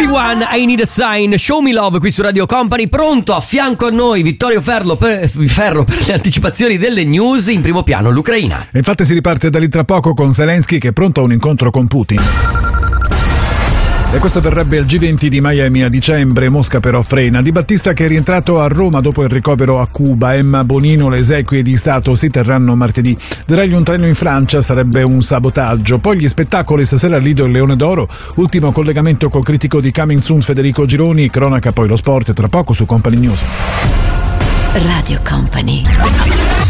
One, I Need a Sign, Show Me Love qui su Radio Company. Pronto a fianco a noi Vittorio Ferro per le anticipazioni delle news. In primo piano l'Ucraina. E infatti si riparte da lì tra poco con Zelensky che è pronto a un incontro con Putin. E questo verrebbe al G20 di Miami a dicembre. Mosca però frena. Di Battista che è rientrato a Roma dopo il ricovero a Cuba. Emma Bonino, le esequie di Stato si terranno martedì. Deraglia un treno in Francia, sarebbe un sabotaggio. Poi gli spettacoli, stasera Lido e Leone d'Oro. Ultimo collegamento col critico di Coming Soon Federico Gironi. Cronaca poi lo sport tra poco su Company News. Radio Company.